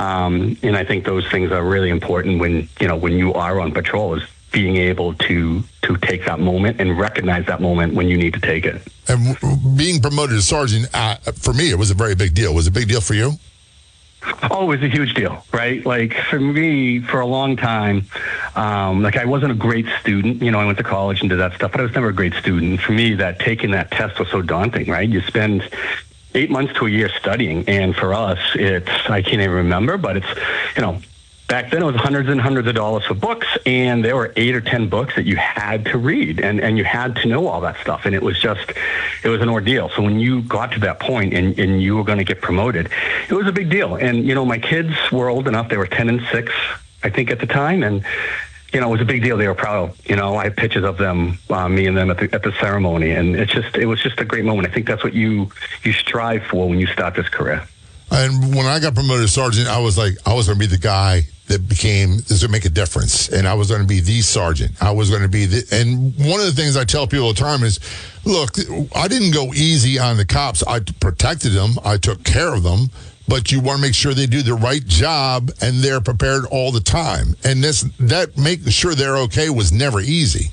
And I think those things are really important when you are on patrol, is being able to take that moment and recognize that moment when you need to take it. And being promoted to sergeant, for me, it was a very big deal. Was it a big deal for you? Oh, it was a huge deal, right? Like for me, for a long time, I wasn't a great student. I went to college and did that stuff, but I was never a great student. For me, taking that test was so daunting, right? You spend 8 months to a year studying, and for us, I can't even remember, but it's, back then it was hundreds and hundreds of dollars for books, and there were 8 or 10 books that you had to read, and you had to know all that stuff, and it was an ordeal. So when you got to that point and you were going to get promoted, it was a big deal. And, my kids were old enough, they were 10 and 6, I think, at the time, and it was a big deal. They were proud. I have pictures of them, me and them at the ceremony, and it was just a great moment. I think that's what you strive for when you start this career. And when I got promoted to sergeant, I was going to be the guy that this would make a difference. And I was going to be the sergeant. I was going to be and one of the things I tell people all the time is, look, I didn't go easy on the cops. I protected them. I took care of them. But you want to make sure they do the right job and they're prepared all the time. And that making sure they're okay was never easy.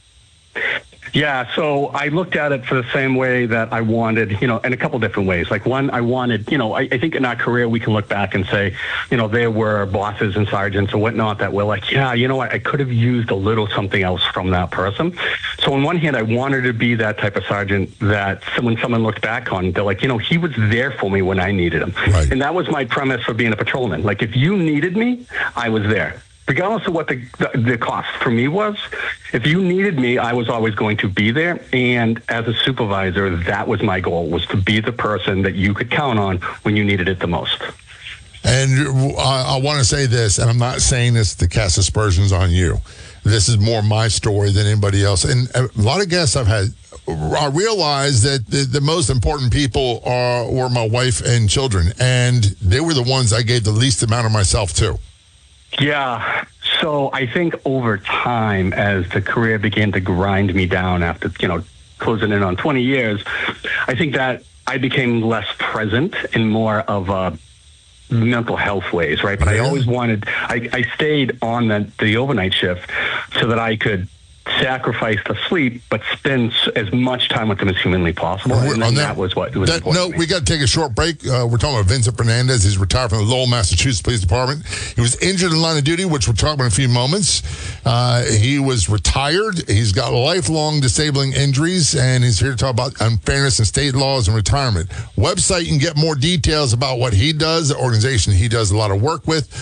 Yeah, so I looked at it for the same way that I wanted, in a couple different ways. Like one, I wanted, I think in our career we can look back and say, there were bosses and sergeants or whatnot that were like, yeah, I could have used a little something else from that person. So on one hand, I wanted to be that type of sergeant that when someone looked back on, they're like, he was there for me when I needed him. Right. And that was my premise for being a patrolman. Like if you needed me, I was there. Regardless of what the cost for me was, if you needed me, I was always going to be there. And as a supervisor, that was my goal, was to be the person that you could count on when you needed it the most. And I want to say this, and I'm not saying this to cast aspersions on you. This is more my story than anybody else. And a lot of guests I've had, I realized that the most important people were my wife and children. And they were the ones I gave the least amount of myself to. Yeah. So I think over time, as the career began to grind me down after, closing in on 20 years, I think that I became less present in more of a mental health ways, right? But I always wanted, I stayed on the overnight shift so that I could sacrifice the sleep, but spend as much time with them as humanly possible. And that was what was important. No, we got to take a short break. We're talking about Vincent Fernandez. He's retired from the Lowell, Massachusetts Police Department. He was injured in line of duty, which we'll talk about in a few moments. He was retired. He's got lifelong disabling injuries, and he's here to talk about unfairness in state laws and retirement. Website, you can get more details about what he does, the organization he does a lot of work with,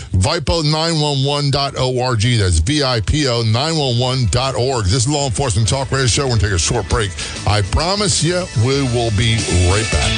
VIPO911.org. That's VIPO911.org. This is Law Enforcement Talk Radio Show. We're going to take a short break. I promise you, we will be right back.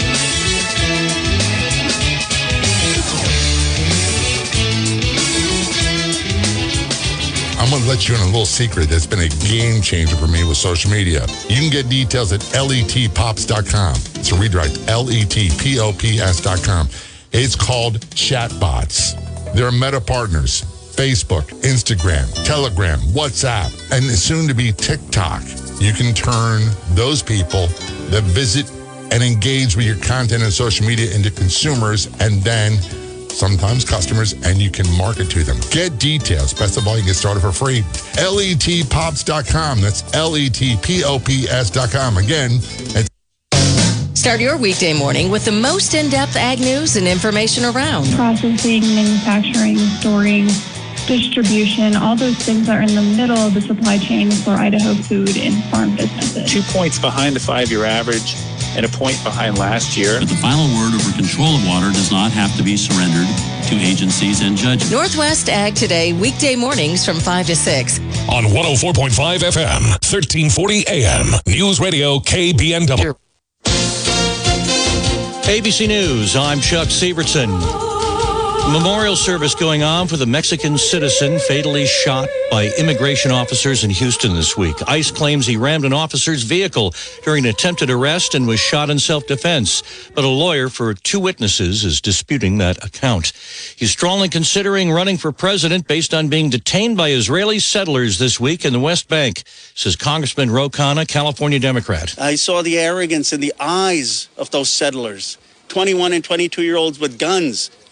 I'm going to let you in a little secret that's been a game changer for me with social media. You can get details at letpops.com. It's a redirect, letpops.com. It's called Chatbots. They're Meta partners. Facebook, Instagram, Telegram, WhatsApp, and soon to be TikTok. You can turn those people that visit and engage with your content on social media into consumers and then sometimes customers, and you can market to them. Get details. Best of all, you can get started for free. letpops.com. That's letpops.com. Again, Start your weekday morning with the most in-depth ag news and information around. Processing, manufacturing, storing, distribution, all those things are in the middle of the supply chain for Idaho food and farm businesses. 2 points behind the 5-year average and a point behind last year. But the final word over control of water does not have to be surrendered to agencies and judges. Northwest Ag Today, weekday mornings from 5 to 6. On 104.5 FM, 1340 AM, News Radio KBNW. ABC News, I'm Chuck Severson. Memorial service going on for the Mexican citizen fatally shot by immigration officers in Houston this week. ICE claims he rammed an officer's vehicle during an attempted arrest and was shot in self-defense. But a lawyer for 2 witnesses is disputing that account. He's strongly considering running for president based on being detained by Israeli settlers this week in the West Bank, says Congressman Ro Khanna, California Democrat. I saw the arrogance in the eyes of those settlers, 21 and 22-year-olds with guns.